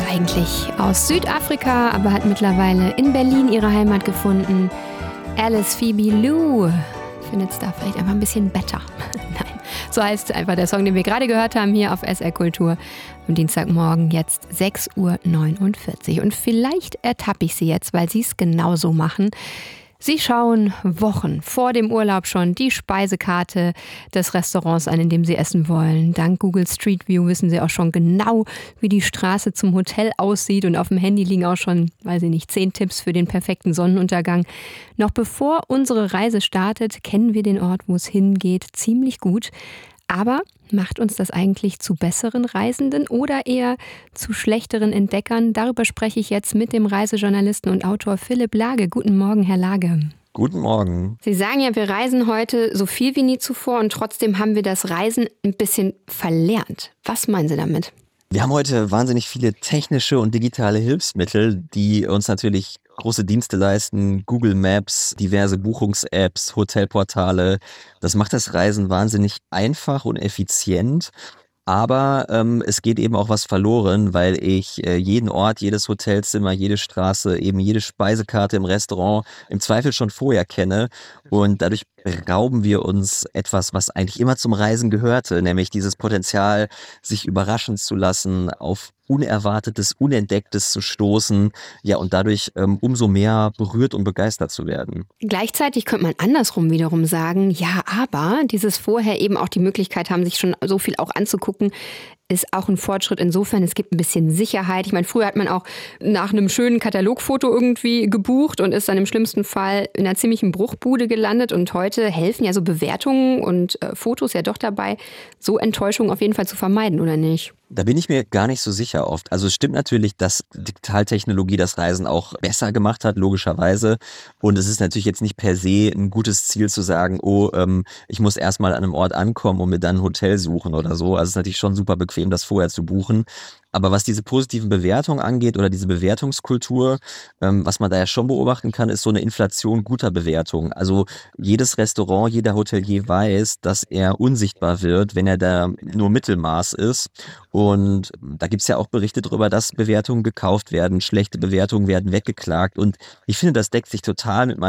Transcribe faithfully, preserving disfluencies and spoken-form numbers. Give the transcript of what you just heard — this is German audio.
eigentlich aus Südafrika, aber hat mittlerweile in Berlin ihre Heimat gefunden. Alice Phoebe Lou findet es da vielleicht einfach ein bisschen better. Nein, so heißt einfach der Song, den wir gerade gehört haben hier auf S R Kultur. Am Dienstagmorgen jetzt sechs Uhr neunundvierzig. Und vielleicht ertappe ich Sie jetzt, weil Sie es genauso machen. Sie schauen Wochen vor dem Urlaub schon die Speisekarte des Restaurants an, in dem Sie essen wollen. Dank Google Street View wissen Sie auch schon genau, wie die Straße zum Hotel aussieht. Und auf dem Handy liegen auch schon, weiß ich nicht, zehn Tipps für den perfekten Sonnenuntergang. Noch bevor unsere Reise startet, kennen wir den Ort, wo es hingeht, ziemlich gut. Aber macht uns das eigentlich zu besseren Reisenden oder eher zu schlechteren Entdeckern? Darüber spreche ich jetzt mit dem Reisejournalisten und Autor Philipp Lage. Guten Morgen, Herr Lage. Guten Morgen. Sie sagen ja, wir reisen heute so viel wie nie zuvor und trotzdem haben wir das Reisen ein bisschen verlernt. Was meinen Sie damit? Wir haben heute wahnsinnig viele technische und digitale Hilfsmittel, die uns natürlich große Dienste leisten. Google Maps, diverse Buchungs-Apps, Hotelportale. Das macht das Reisen wahnsinnig einfach und effizient. Aber ähm, es geht eben auch was verloren, weil ich äh, jeden Ort, jedes Hotelzimmer, jede Straße, eben jede Speisekarte im Restaurant im Zweifel schon vorher kenne. Und dadurch rauben wir uns etwas, was eigentlich immer zum Reisen gehörte, nämlich dieses Potenzial, sich überraschen zu lassen, auf Unerwartetes, Unentdecktes zu stoßen, ja, und dadurch ähm, umso mehr berührt und begeistert zu werden. Gleichzeitig könnte man andersrum wiederum sagen, ja, aber dieses vorher eben auch die Möglichkeit haben, sich schon so viel auch anzugucken, ist auch ein Fortschritt insofern, es gibt ein bisschen Sicherheit. Ich meine, früher hat man auch nach einem schönen Katalogfoto irgendwie gebucht und ist dann im schlimmsten Fall in einer ziemlichen Bruchbude gelandet. Und heute helfen ja so Bewertungen und äh, Fotos ja doch dabei, so Enttäuschungen auf jeden Fall zu vermeiden, oder nicht? Da bin ich mir gar nicht so sicher oft. Also es stimmt natürlich, dass Digitaltechnologie das Reisen auch besser gemacht hat, logischerweise. Und es ist natürlich jetzt nicht per se ein gutes Ziel zu sagen, oh, ähm, ich muss erstmal an einem Ort ankommen und mir dann ein Hotel suchen oder so. Also es ist natürlich schon super bequem, das vorher zu buchen. Aber was diese positiven Bewertungen angeht oder diese Bewertungskultur, ähm, was man da ja schon beobachten kann, ist so eine Inflation guter Bewertungen. Also jedes Restaurant, jeder Hotelier weiß, dass er unsichtbar wird, wenn er da nur Mittelmaß ist. Und da gibt es ja auch Berichte darüber, dass Bewertungen gekauft werden, schlechte Bewertungen werden weggeklagt. Und ich finde, das deckt sich total mit meinem